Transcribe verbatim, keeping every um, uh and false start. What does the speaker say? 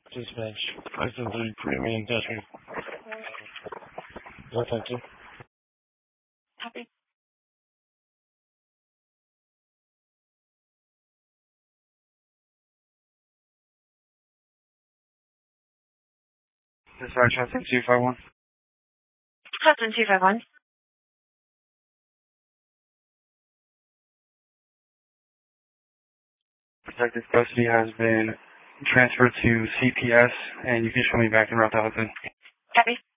Dispatch, five seven three, premium attachment. No, thank you. Copy. Dispatch, Hudson two five one. Hudson two five one. Protective custody has been transferred to C P S, and you can show me back in route to Hudson. Copy.